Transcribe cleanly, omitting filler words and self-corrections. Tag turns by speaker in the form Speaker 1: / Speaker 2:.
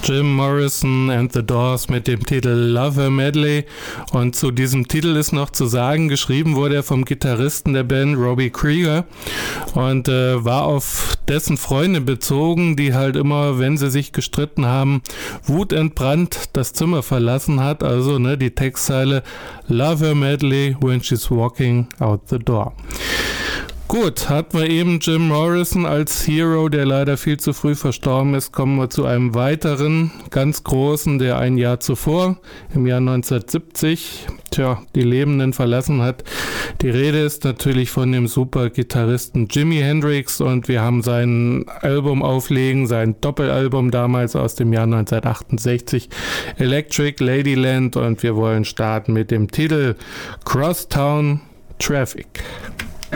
Speaker 1: Jim Morrison and the Doors mit dem Titel Lover Medley. Und zu diesem Titel ist noch zu sagen, geschrieben wurde er vom Gitarristen der Band Robbie Krieger und war auf dessen Freunde bezogen, die halt immer, wenn sie sich gestritten haben, wutentbrannt das Zimmer verlassen hat. Also die Textzeile Lover Medley when she's walking out the door. Gut, hatten wir eben Jim Morrison als Hero, der leider viel zu früh verstorben ist. Kommen wir zu einem weiteren, ganz großen, der ein Jahr zuvor, im Jahr 1970, die Lebenden verlassen hat. Die Rede ist natürlich von dem Super-Gitarristen Jimi Hendrix und wir haben sein Album auflegen, sein Doppelalbum damals aus dem Jahr 1968, Electric Ladyland, und wir wollen starten mit dem Titel Crosstown Traffic.